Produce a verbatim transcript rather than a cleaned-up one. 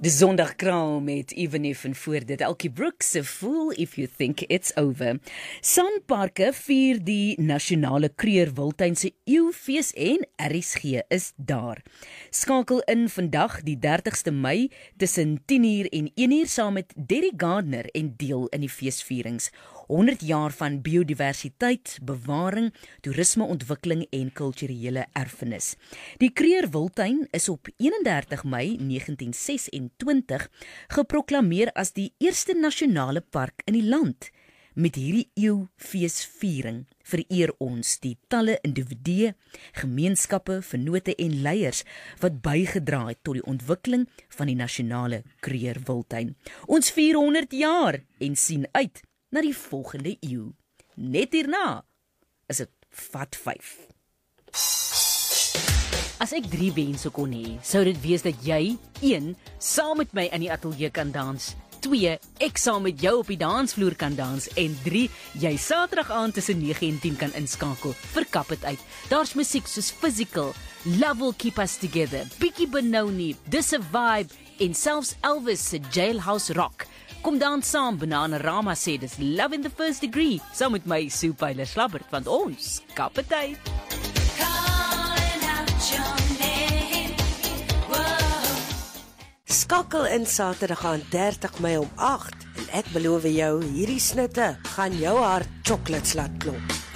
De Sondagkraal met Evenef en voor dit Elkie Brooks se Fool If You Think It's Over. Sanparke vier die nasionale Kruger Wildtuin se eeufees en R S G is daar. Skakel in vandag die dertigste Mei tussen tien uur en een uur saam met Derry Gardner en deel in die feesvierings. honderd jaar van biodiversiteit, bewaring, toerismeontwikkeling en kulturele erfenis. Die Kruger Wildtuin is op eenendertig Mei negentien ses-en-twintig geproklameer as die eerste nasionale park in die land. Met hierdie eeufeesviering vereer ons die talle individue, gemeenskappe, vennote en leiers wat bygedra het tot die ontwikkeling van die nasionale Kruger Wildtuin. Ons vier honderd jaar en sien uit na die volgende eeu. Net hierna is dit vat vyf. As ek drie wense kon hê, sou dit wees dat jy, een, saam met my in die ateljee kan dans, twee, ek saam met jou op die dansvloer kan dans, en drie, jy Saterdag aand tussen nege en tien kan inskakel. Verkap het uit. Daar's musiek soos Physical, Love Will Keep Us Together, Bietjie Benoni, Dis a Vibe, en selfs Elvis se Jailhouse Rock. Kom dan saam, Bananarama sê dis Love in the First Degree, saam met my Sue Pyler Slabbert, want ons kap het uit. Skakel in Saterdag aan dertig Mei om agt en ek beloof jou, hierdie snitte gaan jou hart chocolates laat klop.